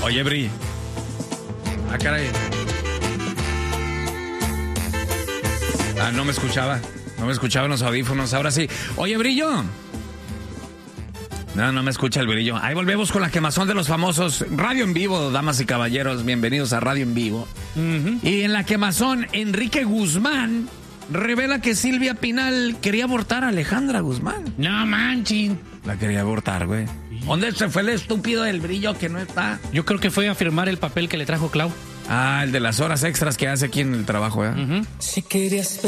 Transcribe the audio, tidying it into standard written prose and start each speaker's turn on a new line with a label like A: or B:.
A: Oye, Bri. Ah, caray. No me escuchaba. No me escuchaban los audífonos. Ahora sí. Oye, Brillo. No me escucha el Brillo. Ahí volvemos con la quemazón de los famosos. Radio en vivo, damas y caballeros. Bienvenidos a Radio en vivo. Y en la quemazón, Enrique Guzmán revela que Silvia Pinal quería abortar a Alejandra Guzmán.
B: No manches.
A: La quería abortar, güey. ¿Dónde se fue el estúpido del Brillo que no está?
B: Yo creo que fue a firmar el papel que le trajo Clau.
A: El de las horas extras que hace aquí en el trabajo, ¿eh?
C: Si querías